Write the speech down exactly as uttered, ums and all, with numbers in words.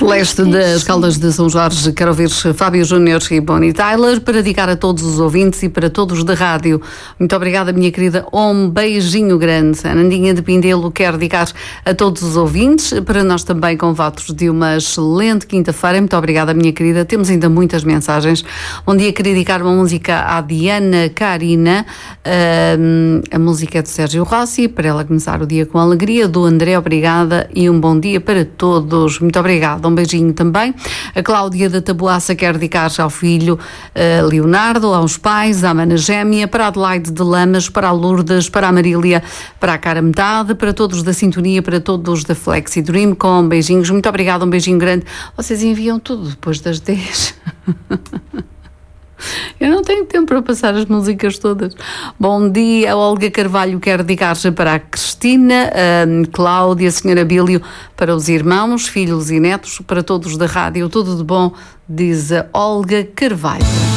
Celeste das Caldas de São Jorge, quero ouvir Fábio Júnior e Bonnie Tyler para dedicar a todos os ouvintes e para todos da rádio. Muito obrigada, minha querida. Um beijinho grande. A Nandinha de Pindelo quer dedicar a todos os ouvintes, para nós também com votos de uma excelente quinta-feira. Muito obrigada, minha querida. Temos ainda muitas mensagens. Um dia queria dedicar uma música à Diana Carina. Um, a música é de Sérgio Rossi, para ela começar o dia com alegria. Do André, obrigada e um bom dia para todos. Muito obrigada. Um beijinho também. A Cláudia da Taboaça quer dedicar-se ao filho uh, Leonardo, aos pais, à mana gêmea, para a Adelaide de Lamas, para a Lourdes, para a Marília, para a cara metade, para todos da Sintonia, para todos da Flexi Dream, com beijinhos. Muito obrigada, um beijinho grande. Vocês enviam tudo depois das dez. Eu não tenho tempo para passar as músicas todas. Bom dia, a Olga Carvalho quer dedicar-se para a Cristina, a Cláudia, a senhora Bílio, para os irmãos, filhos e netos, para todos da rádio. Tudo de bom, diz a Olga Carvalho.